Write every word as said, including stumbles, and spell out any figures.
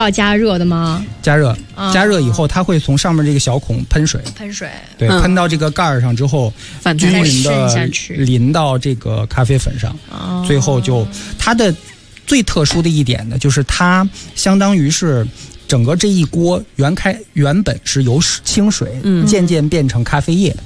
要加热的吗？ 加热， 哦、 加热以后，它会从上面这个小孔喷水， 喷水， 对，嗯、喷到这个盖儿上之后，均匀的淋到这个咖啡粉上， 哦、 最后就它的最特殊的一点呢，就是它相当于是整个这一锅原开原本是由清水，嗯、渐渐变成咖啡液。